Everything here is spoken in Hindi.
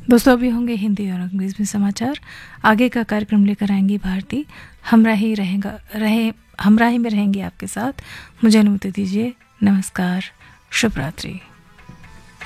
दोस्तों अभी होंगे हिंदी और अंग्रेजी में समाचार। आगे का कार्यक्रम लेकर आएंगी भारती। हमराही में रहेंगी आपके साथ। मुझे अनुमति दीजिए। नमस्कार, शुभ रात्रि।